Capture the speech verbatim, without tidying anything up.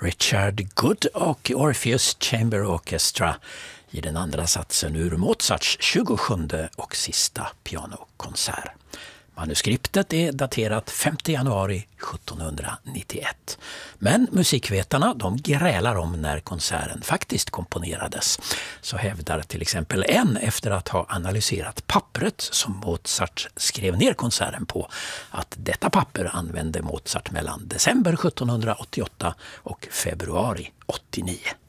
Richard Good och Orpheus Chamber Orchestra i den andra satsen ur Mozarts tjugosjunde och sista pianokonsert. Manuskriptet är daterat femte januari sjuttonhundranittioett. Men musikvetarna de grälar om när konserten faktiskt komponerades. Så hävdar till exempel en efter att ha analyserat pappret som Mozart skrev ner konserten på att detta papper använde Mozart mellan december sjuttonhundraåttioåtta och februari åttionio.